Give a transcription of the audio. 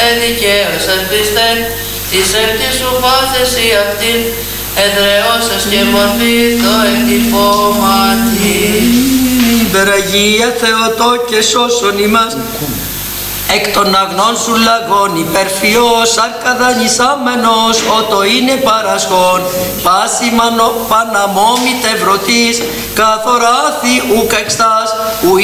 εδικαίωσας Χριστέ, της επτής σου πάθεση αυτήν, εδραιώσας και μορφή το εκτυπώματι. Υπεραγία Θεοτό και σώσον ημάς, εκ των αγνών σου λαγών υπερφιός αρκαδανισάμενος, ότο είναι παρασχόν, πάση παναμόμη τευρωτής, καθοράθη ουκ εξτάς, ου